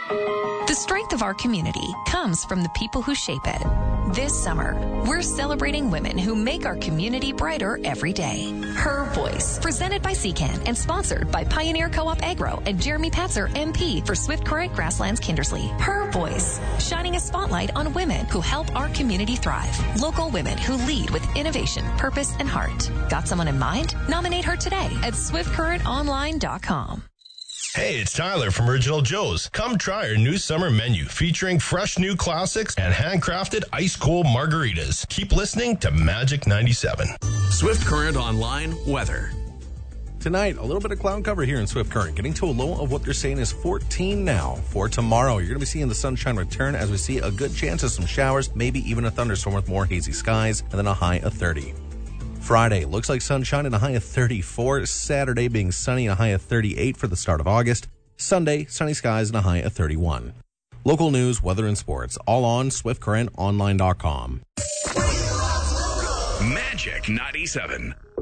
The strength of our community comes from the people who shape it. This summer, we're celebrating women who make our community brighter every day. Her Voice, presented by Secan and sponsored by Pioneer Co-op Agro and Jeremy Patzer, MP for Swift Current Grasslands Kindersley. Her Voice, shining a spotlight on women who help our community thrive. Local women who lead with innovation, purpose, and heart. Got someone in mind? Nominate her today at swiftcurrentonline.com. Hey, it's Tyler from Original Joe's. Come try our new summer menu featuring fresh new classics and handcrafted ice-cold margaritas. Keep listening to Magic 97. Swift Current Online weather. Tonight, a little bit of cloud cover here in Swift Current, getting to a low of what they're saying is 14 now. For tomorrow, you're going to be seeing the sunshine return as we see a good chance of some showers, maybe even a thunderstorm with more hazy skies, and then a high of 30. Friday, looks like sunshine and a high of 34. Saturday being sunny and a high of 38 for the start of August. Sunday, sunny skies and a high of 31. Local news, weather, and sports, all on SwiftCurrentOnline.com. Magic 97.